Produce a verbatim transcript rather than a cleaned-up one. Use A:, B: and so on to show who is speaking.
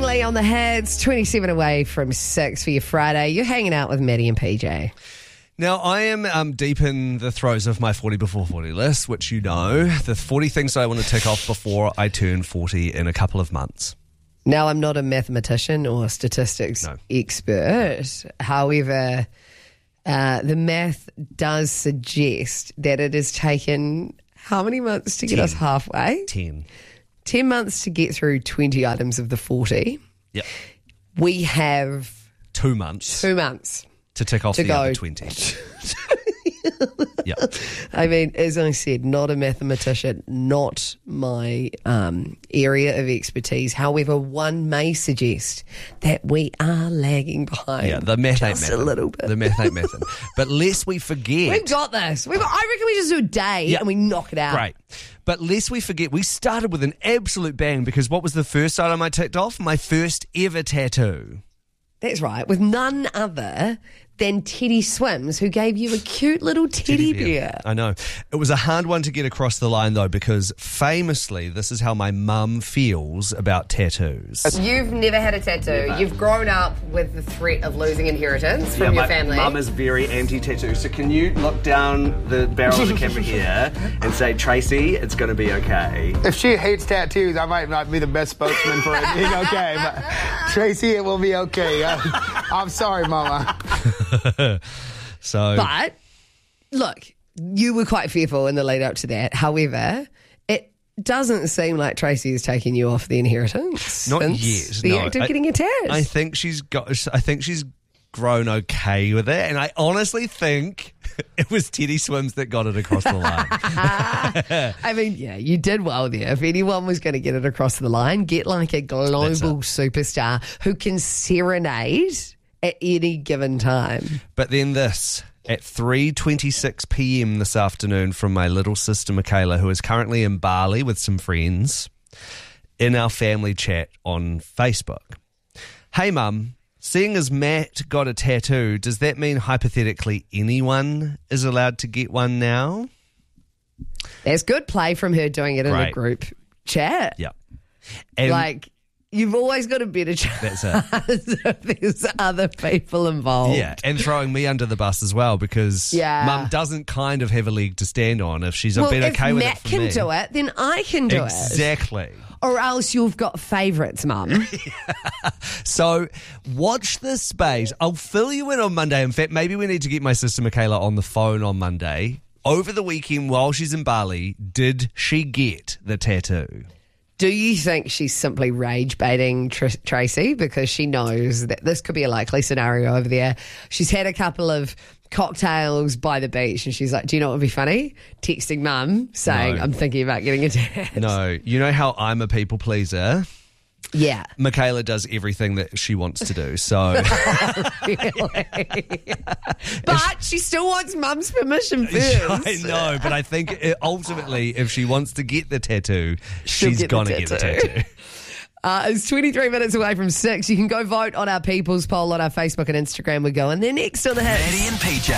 A: Emily on the hits, twenty-seven away from six for your Friday. You're hanging out with Maddie and P J.
B: Now, I am um, deep in the throes of my forty before forty list, which you know, the forty things that I want to tick off before I turn forty in a couple of months.
A: Now, I'm not a mathematician or statistics
B: No.
A: expert. However, uh, the math does suggest that it has taken how many months to get
B: Ten.
A: us halfway?
B: ten.
A: ten months to get through twenty items of the forty.
B: Yep.
A: We have
B: Two months
A: two months.
B: to tick off
A: to
B: the
A: go.
B: other twenty. Yep.
A: I mean, as I said, not a mathematician, not my um, area of expertise. However, one may suggest that we are lagging behind.
B: Yeah, the math ain't
A: just
B: mathin'.
A: a little bit.
B: The math ain't mathin'. But lest we forget...
A: We've got this. We've got, I reckon we just do a day
B: Yeah.
A: and we knock it out.
B: Great. But lest we forget, we started with an absolute bang because what was the first item I ticked off? My first ever tattoo.
A: That's right, with none other than Teddy Swims, who gave you a cute little teddy, bear.
B: I know. It was a hard one to get across the line, though, because famously, this is how my mum feels about tattoos.
A: You've never had a tattoo.
C: Never.
A: You've grown up with the threat of losing inheritance from
C: yeah,
A: your
C: my
A: family.
C: mum is very anti-tattoo. So can you look down the barrel of the camera here and say, Tracy, it's going to be okay?
D: If she hates tattoos, I might not be the best spokesman for it being okay. But Tracy, it will be okay. Uh, I'm sorry, Mama.
B: So,
A: But, look, you were quite fearful in the lead up to that. However, it doesn't seem like Tracy is taking you off the inheritance.
B: Not
A: since
B: yet,
A: The
B: no.
A: act of
B: I-
A: getting attached.
B: I think she's got. I think she's grown okay with it, and I honestly think it was Teddy Swims that got it across the line.
A: I mean, yeah, you did well there. If anyone was going to get it across the line, get like a global
B: That's it.
A: superstar who can serenade at any given time.
B: But then this, at three twenty-six p.m. this afternoon from my little sister Michaela, who is currently in Bali with some friends, in our family chat on Facebook. Hey, Mum, seeing as Matt got a tattoo, does that mean hypothetically anyone is allowed to get one now?
A: There's good play from her doing it in a
B: Great.
A: group chat.
B: Yeah. And
A: Like, you've always got a better chance
B: That's
A: if there's other people involved.
B: yeah, and throwing me under the bus as well because
A: Yeah.
B: Mum doesn't kind of have a leg to stand on if she's
A: Well,
B: been
A: if
B: okay with
A: Matt
B: it for
A: can
B: me.
A: do it, then I can do it.
B: Exactly.
A: Or else you've got favourites, Mum.
B: So watch this space. I'll fill you in on Monday. In fact, maybe we need to get my sister Michaela on the phone on Monday. Over the weekend while she's in Bali, did she get the tattoo?
A: Do you think she's simply rage baiting Tr- Tracy because she knows that this could be a likely scenario over there? She's had a couple of cocktails by the beach and she's like, do you know what would be funny? Texting Mum saying,
B: No.
A: I'm thinking about getting a tattoo.
B: No. You know how I'm a people pleaser?
A: Yeah.
B: Michaela does everything that she wants to do. So
A: Really? But she still wants Mum's permission first.
B: I know, but I think it, ultimately if she wants to get the tattoo,
A: She'll
B: she's
A: get the
B: going to get the
A: tattoo.
B: tattoo.
A: Uh, it's twenty-three minutes away from six. You can go vote on our People's Poll on our Facebook and Instagram. We're going there next on the hits.
E: Maddie and P J.